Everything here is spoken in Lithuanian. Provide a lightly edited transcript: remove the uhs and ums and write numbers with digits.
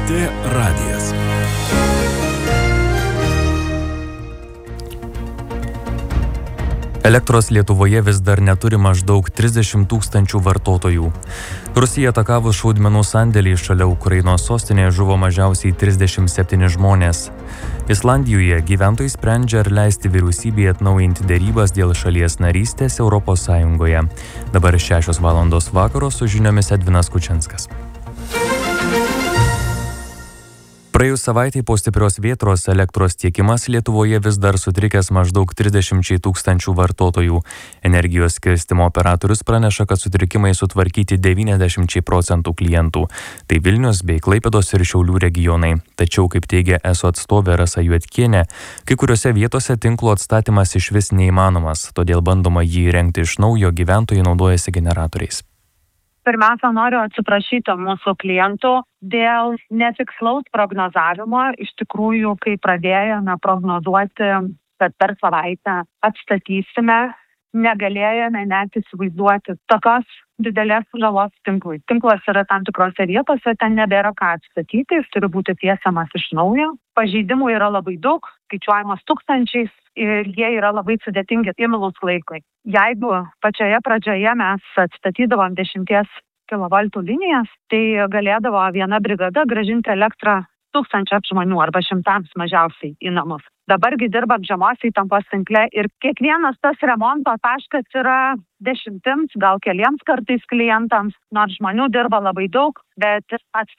LRT radijas. Elektros Lietuvoje vis dar neturi maždaug 30 000 vartotojų. Rusija atakavus šaudmenų sandėlį šalia Ukrainos sostinėje žuvo mažiausiai 37 žmonės. Islandijoje gyventojai sprendžia, ar leisti vyriausybei atnaujinti derybas dėl šalies narystės Europos Sąjungoje. Dabar 6 valandos vakaro su žiniomis Edvinas Kučinskas. Praėjus savaitei po stiprios vėtros elektros tiekimas Lietuvoje vis dar sutrikęs maždaug 30 000 vartotojų. Energijos skirstymo operatorius praneša, kad sutrikimai sutvarkyti 90% klientų. Tai Vilnius bei Klaipėdos ir Šiaulių regionai. Tačiau, kaip teigia ESO atstovė Rasa Juodkienė, kai kuriuose vietose tinklo atstatymas išvis neįmanomas, todėl bandoma jį įrengti iš naujo, gyventojai naudojasi generatoriais. Pirmiausia, noriu atsiprašyti mūsų klientų dėl netikslaus prognozavimo. Iš tikrųjų, kai pradėjome prognozuoti, kad per savaitę atstatysime, negalėjome net įsivaizduoti tokios didelės žalos tinklui. Tinklas yra tam tikrose vietose, ten nebėra ką atstatyti, jis turi būti tiesiamas iš naujo. Pažeidimų yra labai daug, skaičiuojamos tūkstančiais ir jie yra labai sudėtingi imlūs laikui. Jeigu pačioje pradžioje mes atstatydavom 10 kV linijas, tai galėdavo viena brigada grąžinti elektrą 1000 žmonių arba 100 mažiausiai į namus. Dabargi dirbam žemos įtampos tinkle ir kiekvienas tas remonto taškas yra 10, gal keliems kartais klientams, nors žmonių dirba labai daug, bet